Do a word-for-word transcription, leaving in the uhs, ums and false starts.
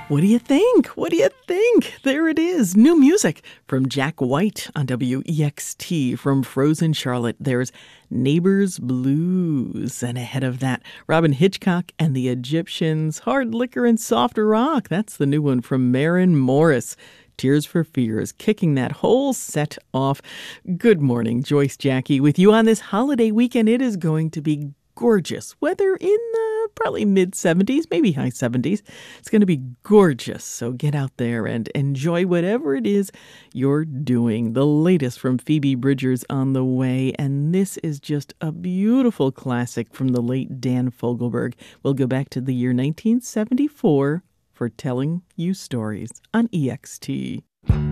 What do you think? What do you think? There it is. New music from Jack White on W E X T. From Frozen Charlotte, there's Neighbors Blues. And ahead of that, Robin Hitchcock and the Egyptians, Hard Liquor and Soft Rock. That's the new one from Maren Morris. Tears for Fears, kicking that whole set off. Good morning, Joyce Jackie, with you on this holiday weekend. It is going to be gorgeous. Weather in the probably mid seventies, maybe high seventies. It's going to be gorgeous. So get out there and enjoy whatever it is you're doing. The latest from Phoebe Bridgers on the way. And this is just a beautiful classic from the late Dan Fogelberg. We'll go back to the year nineteen seventy-four for Telling You Stories on E X T.